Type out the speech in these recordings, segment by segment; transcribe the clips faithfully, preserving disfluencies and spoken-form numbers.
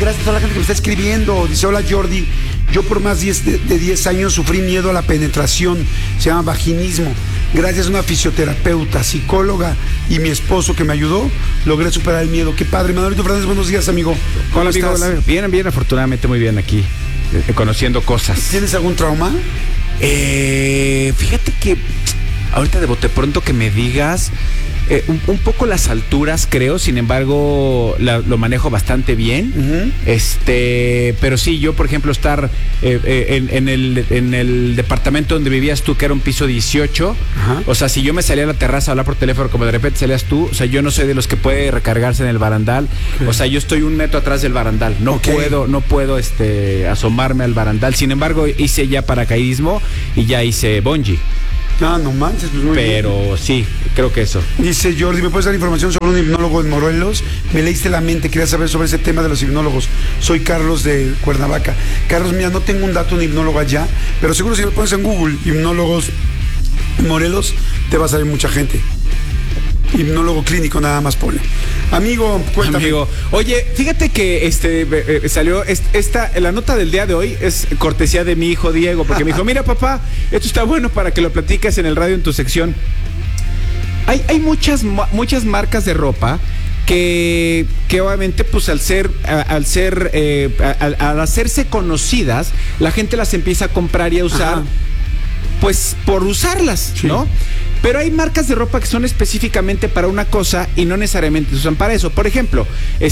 gracias a toda la gente que me está escribiendo. Dice, hola Jordi, yo por más de, de diez años sufrí miedo a la penetración, se llama vaginismo. Gracias a una fisioterapeuta, psicóloga y mi esposo que me ayudó, logré superar el miedo. Qué padre. Manolito Fernández, buenos días, amigo. Hola, amigo. Hola. Bien, bien, afortunadamente muy bien aquí, eh, conociendo cosas. ¿Tienes algún trauma? Eh, fíjate que ahorita de bote pronto que me digas... Eh, un, un poco las alturas, creo, sin embargo, la, lo manejo bastante bien. Uh-huh. Este, pero sí, yo, por ejemplo, estar eh, eh, en, en, el, en el departamento donde vivías tú, que era un piso dieciocho, uh-huh. O sea, si yo me salía a la terraza a hablar por teléfono, como de repente salías tú, o sea, yo no soy de los que puede recargarse en el barandal. Okay. O sea, yo estoy un metro atrás del barandal. No okay. puedo, no puedo este, asomarme al barandal. Sin embargo, hice ya paracaidismo y ya hice bungee. No, no manches, pues muy Pero bien. sí, creo que eso. Dice Jordi, ¿me puedes dar información sobre un hipnólogo en Morelos? Me leíste la mente, quería saber sobre ese tema de los hipnólogos. Soy Carlos de Cuernavaca. Carlos, mira, no tengo un dato de un hipnólogo allá, pero seguro si lo pones en Google, hipnólogos Morelos, te va a salir mucha gente. Hipnólogo clínico, nada más pone. Amigo, cuéntame. Amigo, oye, fíjate que este eh, salió esta la nota del día de hoy es cortesía de mi hijo Diego, porque me dijo, mira papá, esto está bueno para que lo platiques en el radio en tu sección. Hay, hay muchas, muchas marcas de ropa que, que obviamente pues al ser, al ser, eh, al, al hacerse conocidas, la gente las empieza a comprar y a usar. Ajá. Pues por usarlas, sí. ¿no? Pero hay marcas de ropa que son específicamente para una cosa y no necesariamente se usan para eso. Por ejemplo,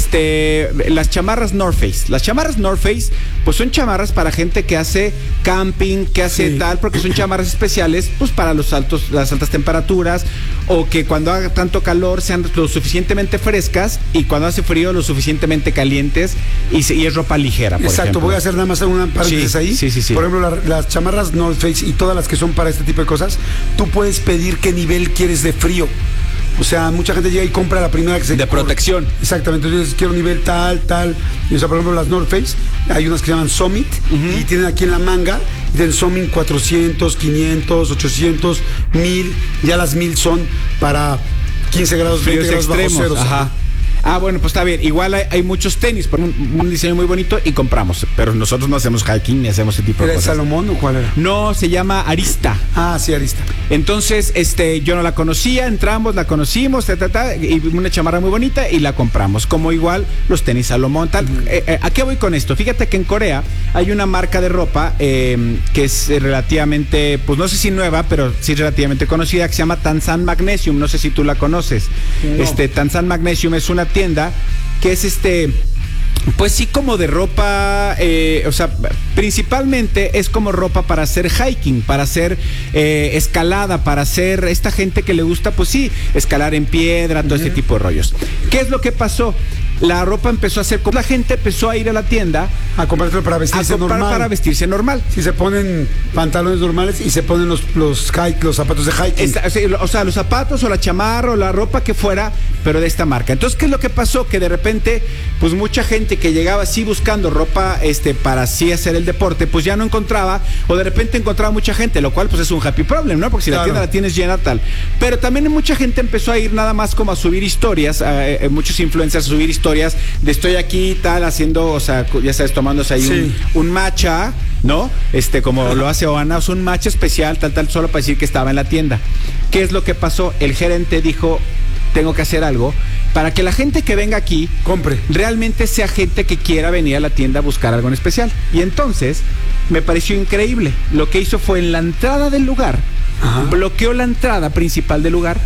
este, las chamarras North Face. Las chamarras North Face, pues son chamarras para gente que hace camping, que hace sí. tal, porque son chamarras especiales, pues para los altos, las altas temperaturas, o que cuando haga tanto calor sean lo suficientemente frescas y cuando hace frío lo suficientemente calientes y, se, y es ropa ligera, por Exacto, ejemplo. Voy a hacer nada más una paréntesis sí, ahí. Sí, sí, sí. Por ejemplo, la, las chamarras North Face y todas las que son para este tipo de cosas, tú puedes pedir qué nivel quieres de frío. O sea, mucha gente llega y compra la primera que se... De protección. Exactamente, entonces quiero nivel tal, tal. Y, o sea, por ejemplo, las North Face, hay unas que se llaman Summit, uh-huh. y tienen aquí en la manga, y tienen Summit cuatrocientos, quinientos, ochocientos, mil. Ya las mil son para quince grados, veinte grados bajo cero. Ajá. Ah, bueno, pues está bien. Igual hay, hay muchos tenis por un, un diseño muy bonito y compramos. Pero nosotros no hacemos hiking ni hacemos ese tipo de cosas. ¿Era Salomón o cuál era? No, se llama Arista. Ah, sí, Arista. Entonces, este, yo no la conocía, entramos, la conocimos, ta, ta, ta, y una chamarra muy bonita y la compramos. Como igual los tenis Salomón, tal. Uh-huh. Eh, eh, ¿A qué voy con esto? Fíjate que en Corea hay una marca de ropa eh, que es relativamente, pues no sé si nueva, pero sí relativamente conocida, que se llama Tansan Magnesium. No sé si tú la conoces. No. Este, Tansan Magnesium es una tienda que es este pues sí como de ropa eh, o sea, principalmente es como ropa para hacer hiking, para hacer eh, escalada, para hacer esta gente que le gusta pues sí, escalar en piedra, todo uh-huh. ese tipo de rollos. ¿Qué es lo que pasó? La ropa empezó a hacer, la gente empezó a ir a la tienda a comprarlo para vestirse a comprar normal. para vestirse normal. Si se ponen pantalones normales y se ponen los los, hike, los zapatos de hiking. Esta, o sea, los zapatos o la chamarra o la ropa que fuera, pero de esta marca. Entonces, ¿qué es lo que pasó? Que de repente, pues mucha gente que llegaba así buscando ropa este para así hacer el deporte, pues ya no encontraba, o de repente encontraba mucha gente, lo cual pues es un happy problem, ¿no? Porque si claro. la tienda la tienes llena tal. Pero también mucha gente empezó a ir nada más como a subir historias, eh, eh, muchos influencers a subir historias de estoy aquí tal haciendo, o sea, ya sabes, tomándose ahí sí. un, un matcha, ¿no? Este, como Ajá. lo hace Oana, o sea, un matcha especial, tal, tal, solo para decir que estaba en la tienda. ¿Qué es lo que pasó? El gerente dijo, tengo que hacer algo para que la gente que venga aquí compre, realmente sea gente que quiera venir a la tienda a buscar algo en especial. Y entonces me pareció increíble. Lo que hizo fue en la entrada del lugar, Ajá. bloqueó la entrada principal del lugar,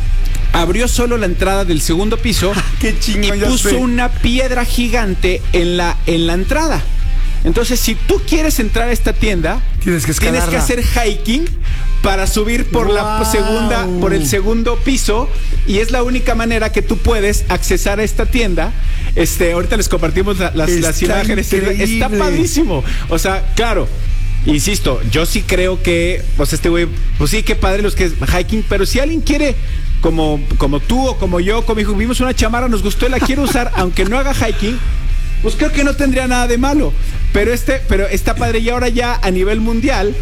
abrió solo la entrada del segundo piso Qué chingón, y puso sé. una piedra gigante en la, en la entrada. Entonces, si tú quieres entrar a esta tienda, tienes que, tienes que hacer hiking para subir por wow. la segunda, por el segundo piso, y es la única manera que tú puedes accesar a esta tienda. Este, ahorita les compartimos la, las, las imágenes. Increíble. Está padrísimo. O sea, claro. Insisto, yo sí creo que, pues este güey, pues sí, qué padre los que es hiking, pero si alguien quiere, como, como tú o como yo, como hijo, vimos una chamarra, nos gustó y la quiero usar, aunque no haga hiking, pues creo que no tendría nada de malo. Pero este, pero está padre, y ahora ya a nivel mundial,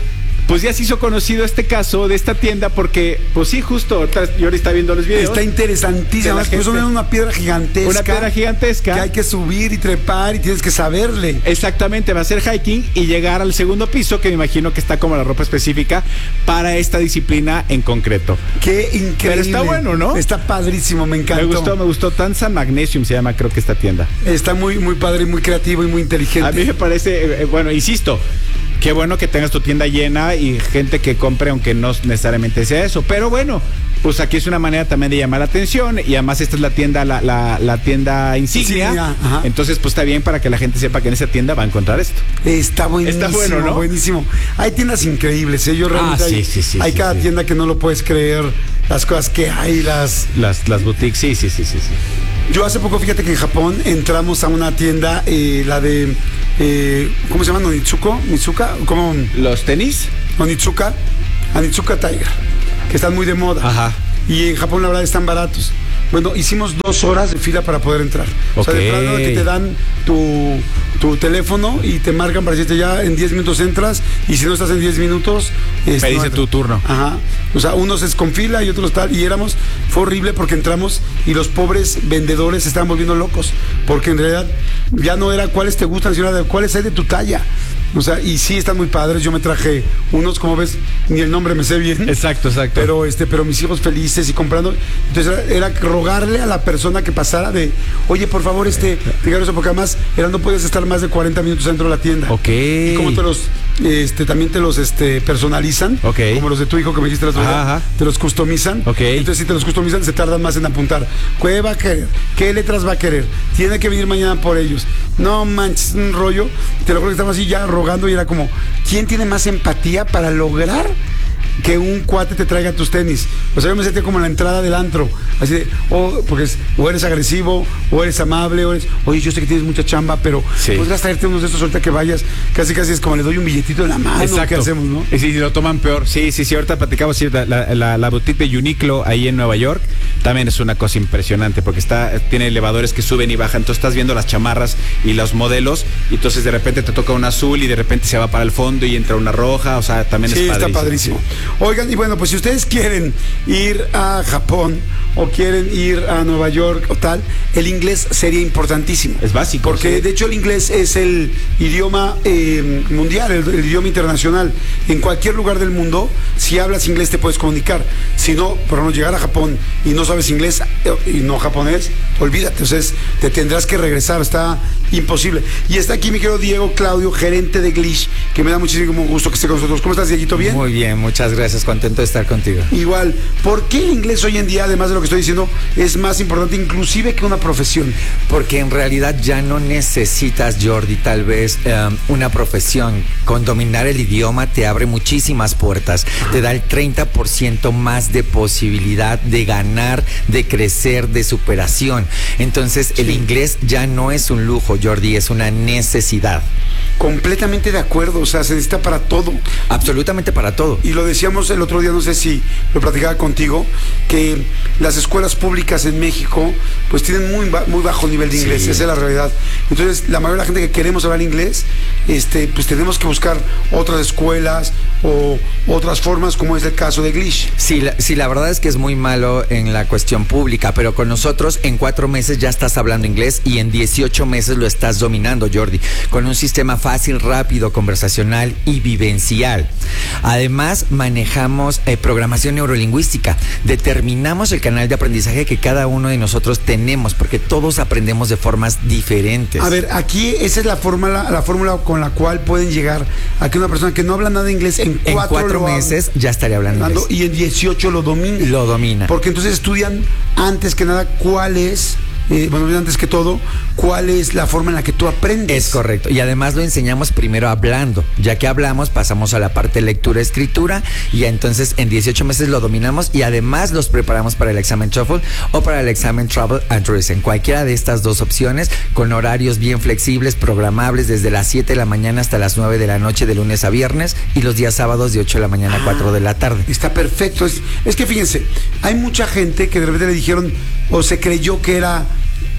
pues ya se hizo conocido este caso de esta tienda porque, pues sí, justo, ahorita Jordi está viendo los videos. Está interesantísimo. Por eso ven una piedra gigantesca. Una piedra gigantesca. Que hay que subir y trepar y tienes que saberle. Exactamente, va a ser hiking y llegar al segundo piso, que me imagino que está como la ropa específica para esta disciplina en concreto. Qué increíble. Pero está bueno, ¿no? Está padrísimo, me encantó. Me gustó, me gustó. Tansan Magnesium se llama, creo que esta tienda. Está muy, muy padre, muy creativo y muy inteligente. A mí me parece, eh, bueno, insisto, qué bueno que tengas tu tienda llena y gente que compre, aunque no necesariamente sea eso. Pero bueno, pues aquí es una manera también de llamar la atención. Y además esta es la tienda, la, la, la tienda insignia. insignia Entonces, pues está bien para que la gente sepa que en esa tienda va a encontrar esto. Está buenísimo. Está bueno, ¿no? Buenísimo. Hay tiendas increíbles, ¿eh? Yo realmente ah, sí, hay, sí, sí, hay sí, cada sí. tienda que no lo puedes creer. Las cosas que hay, las... Las, las boutiques, sí, sí, sí, sí, sí. Yo hace poco, fíjate que en Japón entramos a una tienda, eh, la de... Eh, ¿Cómo se llama? ¿Nonitsuko? ¿Nitsuka? ¿Cómo? ¿Los tenis? Nonitsuka. Nonitsuka Tiger. Que están muy de moda. Ajá. Y en Japón, la verdad, están baratos. Bueno, hicimos dos horas de fila para poder entrar. Okay. O sea, de plano que te dan tu, tu teléfono y te marcan para decirte ya en diez minutos entras y si no estás en diez minutos... Pediste no tu turno. Ajá. O sea, unos es con fila y otros tal. Y éramos... Fue horrible porque entramos y los pobres vendedores se estaban volviendo locos. Porque en realidad ya no era cuáles te gustan, sino era cuáles hay de tu talla. O sea, y sí están muy padres. Yo me traje unos, como ves, ni el nombre me sé bien. Exacto, exacto. Pero este, pero mis hijos felices y comprando. Entonces era, era rogarle a la persona que pasara de, oye, por favor, este, fíjate eso, porque además era, no puedes estar más de cuarenta minutos dentro de la tienda. Ok. Y como te los, este, también te los este, personalizan. Ok. Como los de tu hijo que me dijiste la otra vez. Te los customizan. Ok. Entonces, si te los customizan, se tardan más en apuntar. ¿Qué va a querer? ¿Qué letras va a querer? Tiene que venir mañana por ellos. No manches, un rollo. Te lo juro que estaba así ya rogando y era como, ¿quién tiene más empatía para lograr que un cuate te traiga tus tenis? O sea, yo me sentía como en la entrada del antro, así de, oh, porque es, o eres agresivo, o eres amable, o eres, oye, yo sé que tienes mucha chamba, pero sí. podrás traerte unos de estos ahorita que vayas. Casi casi es como le doy un billetito en la mano. Exacto. ¿Qué hacemos, no? Y si lo toman peor. Sí, sí, sí, ahorita platicamos, sí, la, la, la, la boutique de Uniqlo ahí en Nueva York también es una cosa impresionante porque está, tiene elevadores que suben y bajan. Entonces estás viendo las chamarras y los modelos y entonces de repente te toca un azul y de repente se va para el fondo y entra una roja. O sea, también sí, es padrísimo. Está padrísimo. Oigan, y bueno, pues si ustedes quieren ir a Japón o quieren ir a Nueva York o tal, el inglés sería importantísimo. Es básico. Porque sí. de hecho el inglés es el idioma eh, mundial, el, el idioma internacional. En cualquier lugar del mundo, si hablas inglés te puedes comunicar. Si no, por ejemplo, llegar a Japón y no sabes inglés y no japonés, olvídate. Entonces te tendrás que regresar, está imposible. Y está aquí mi querido Diego Claudio, gerente de Glish, que me da muchísimo gusto que esté con nosotros. ¿Cómo estás, Dieguito? ¿Bien? Muy bien, muchas gracias, contento de estar contigo. Igual, ¿por qué el inglés hoy en día, además de lo que estoy diciendo, es más importante inclusive que una profesión? Porque en realidad ya no necesitas, Jordi, tal vez um, una profesión. Con dominar el idioma te abre muchísimas puertas, te da el treinta por ciento más de posibilidad de ganar, de crecer, de superación. Entonces sí. el inglés ya no es un lujo, Jordi, es una necesidad. Completamente de acuerdo, o sea, se necesita para todo. Absolutamente para todo. Y lo decíamos el otro día, no sé si lo platicaba contigo, que las escuelas públicas en México pues tienen muy, muy bajo nivel de inglés, sí. esa es la realidad. Entonces, la mayoría de la gente que queremos hablar inglés, este, pues tenemos que buscar otras escuelas o otras formas, como es el caso de Glish. Sí la, sí, la verdad es que es muy malo en la cuestión pública, pero con nosotros en cuatro meses ya estás hablando inglés y en dieciocho meses lo estás dominando, Jordi, con un sistema fácil, rápido, conversacional y vivencial. Además, manejamos eh, programación neurolingüística. Determinamos el canal de aprendizaje que cada uno de nosotros tenemos, porque todos aprendemos de formas diferentes. A ver, aquí esa es la fórmula, la fórmula con la cual pueden llegar a que una persona que no habla nada de inglés en cuatro, en cuatro meses ya estaría hablando inglés. Y en dieciocho lo domina. Lo domina. Porque entonces estudian antes que nada cuál es Eh, bueno, antes que todo, ¿cuál es la forma en la que tú aprendes? Es correcto, y además lo enseñamos primero hablando, ya que hablamos pasamos a la parte de lectura-escritura y entonces en dieciocho meses lo dominamos y además los preparamos para el examen TOEFL o para el examen Travel and Tourism, cualquiera de estas dos opciones, con horarios bien flexibles, programables desde las siete de la mañana hasta las nueve de la noche de lunes a viernes y los días sábados de ocho de la mañana a cuatro de la tarde. Está perfecto, es, es que fíjense, hay mucha gente que de repente le dijeron o se creyó que era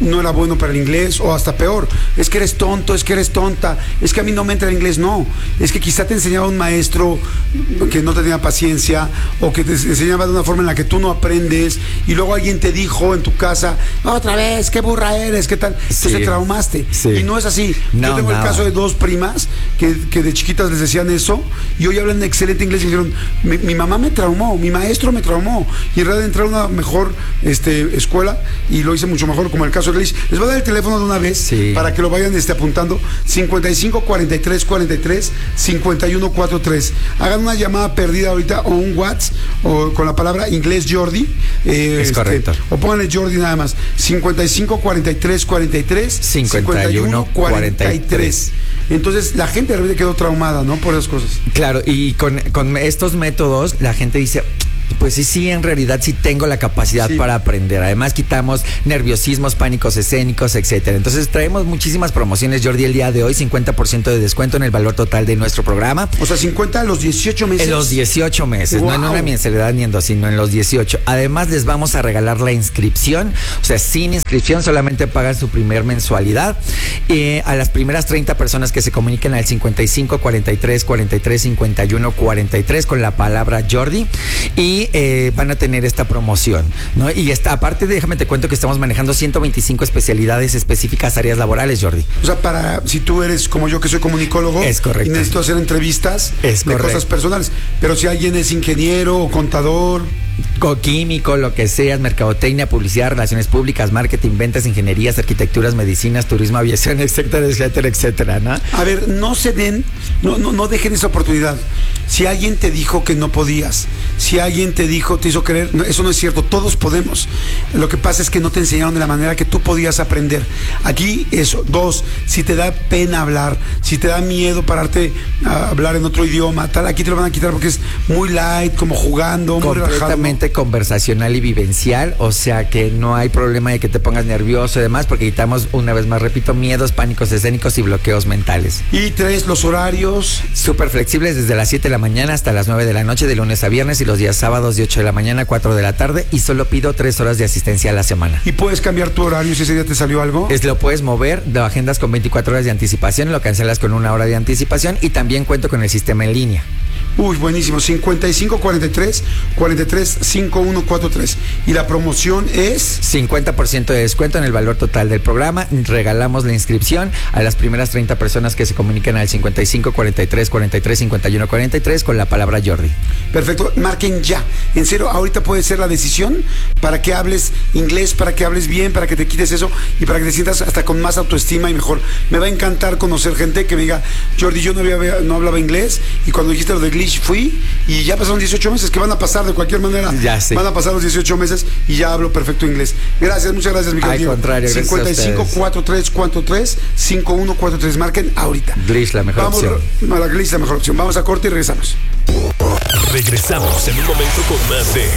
no era bueno para el inglés, o hasta peor, es que eres tonto, es que eres tonta, es que a mí no me entra el inglés. No, es que quizá te enseñaba un maestro que no tenía paciencia, o que te enseñaba de una forma en la que tú no aprendes, y luego alguien te dijo en tu casa, otra vez, qué burra eres, qué tal, Sí. entonces te traumaste, Sí. y no es así. No, Yo tengo no. el caso de dos primas que, que de chiquitas les decían eso, y hoy hablan excelente inglés, y dijeron, mi, mi mamá me traumó, mi maestro me traumó, y en realidad entré a una mejor este, escuela, y lo hice mucho mejor, como el caso de Gleish. Les voy a dar el teléfono de una vez, Sí. para que lo vayan este, apuntando, cincuenta y cinco, cuarenta y tres, cuarenta y tres, cincuenta y uno, cuarenta y tres. Hagan una llamada perdida ahorita, o un WhatsApp, o con la palabra inglés Jordi, eh, Es correcto. o pónganle Jordi nada más, cincuenta y cinco, cuarenta y tres, cuarenta y tres, cincuenta y uno, cuarenta y tres. Entonces la gente de repente quedó traumada, ¿no? Por esas cosas. Claro, y con, con estos métodos la gente dice, pues sí, sí, en realidad sí tengo la capacidad Sí. para aprender. Además quitamos nerviosismos, pánicos escénicos, etcétera. Entonces traemos muchísimas promociones, Jordi, el día de hoy, cincuenta por ciento de descuento en el valor total de nuestro programa. O sea, cincuenta a los dieciocho meses. En los dieciocho meses, Wow. no en una mensualidad ni en dos, sino en los dieciocho. Además, les vamos a regalar la inscripción, o sea, sin inscripción, solamente pagan su primer mensualidad. Eh, a las primeras treinta personas que se comuniquen al cincuenta y cinco, cuarenta y tres, cuarenta y tres, cincuenta y uno, cuarenta y tres con la palabra Jordi, y eh, van a tener esta promoción, ¿no? Y esta, aparte, déjame te cuento que estamos manejando ciento veinticinco especialidades específicas, áreas laborales, Jordi. O sea, para si tú eres como yo que soy comunicólogo, Es correcto. y necesito hacer entrevistas Es de correcto. cosas personales, pero si alguien es ingeniero o contador, Co- químico, lo que seas, mercadotecnia, publicidad, relaciones públicas, marketing, ventas, ingenierías, arquitecturas, medicinas, turismo, aviación, etcétera, etcétera, etcétera, ¿no? a ver, no se den, no, no, no dejen esa oportunidad. Si alguien te dijo que no podías, si alguien te dijo, te hizo creer, no, eso no es cierto, todos podemos. Lo que pasa es que no te enseñaron de la manera que tú podías aprender. Aquí eso. Dos, si te da pena hablar, si te da miedo pararte a hablar en otro idioma, tal, aquí te lo van a quitar porque es muy light, como jugando, muy relajado. Completamente conversacional y vivencial, o sea que no hay problema de que te pongas nervioso y demás, porque quitamos, una vez más, repito, miedos, pánicos escénicos y bloqueos mentales. Y tres, los horarios. Súper flexibles desde las siete de la mañana hasta las nueve de la noche, de lunes a viernes, y los días sábados de ocho de la mañana a cuatro de la tarde, y solo pido tres horas de asistencia a la semana. Y puedes cambiar tu horario si ese día te salió algo. Es, lo puedes mover, lo agendas con veinticuatro horas de anticipación, lo cancelas con una hora de anticipación, y también cuento con el sistema en línea. Uy, buenísimo. cincuenta y cinco, cuarenta y tres, cuarenta y tres, cincuenta y uno, cuarenta y tres. Y la promoción es... cincuenta por ciento de descuento en el valor total del programa. Regalamos la inscripción a las primeras treinta personas que se comuniquen al cincuenta y cinco, cuarenta y tres, cuarenta y tres, cincuenta y uno, cuarenta y tres con la palabra Jordi. Perfecto, marquen ya. En serio, ahorita puede ser la decisión para que hables inglés, para que hables bien, para que te quites eso y para que te sientas hasta con más autoestima y mejor. Me va a encantar conocer gente que me diga, Jordi, yo no, había, no hablaba inglés, y cuando dijiste lo de Gleish fui, y ya pasaron dieciocho meses, que van a pasar de cualquier manera. Ya sé. Van a pasar los dieciocho meses y ya hablo perfecto inglés. Gracias, muchas gracias, mi Al querido. contrario, gracias a cincuenta y cinco, ustedes. cuarenta y tres, cuarenta y tres, cincuenta y uno, cuarenta y tres. Marquen ahorita. Gleish, la mejor Vamos, opción. No, la Gleish, la mejor opción. Vamos a corte y regresamos. Regresamos en un momento con más de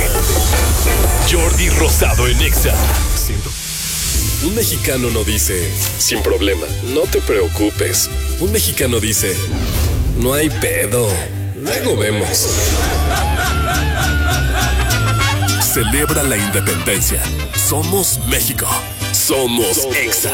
Jordi Rosado en Exa. Un mexicano no dice, sin problema, no te preocupes. Un mexicano dice, no hay pedo, luego vemos. Celebra la independencia. Somos México. Somos Exa.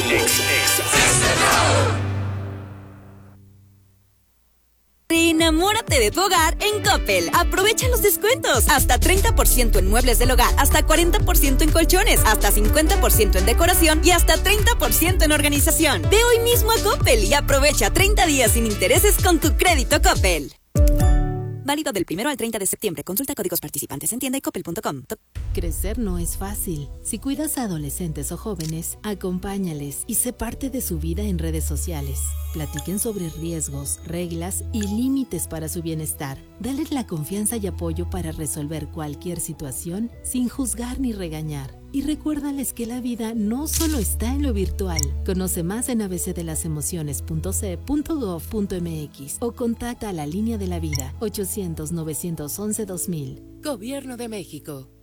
Enamórate de tu hogar en Coppel. Aprovecha los descuentos. Hasta treinta por ciento en muebles del hogar, hasta cuarenta por ciento en colchones, hasta cincuenta por ciento en decoración y hasta treinta por ciento en organización. Ve hoy mismo a Coppel y aprovecha treinta días sin intereses con tu crédito Coppel. Válido del primero al treinta de septiembre. Consulta códigos participantes en tienda y coppel punto com. Crecer no es fácil. Si cuidas a adolescentes o jóvenes, acompáñales y sé parte de su vida en redes sociales. Platiquen sobre riesgos, reglas y límites para su bienestar. Dales la confianza y apoyo para resolver cualquier situación sin juzgar ni regañar. Y recuérdales que la vida no solo está en lo virtual. Conoce más en a b c de las emociones punto c punto gov punto m x o contacta a la línea de la vida ochocientos, novecientos once, dos mil. Gobierno de México.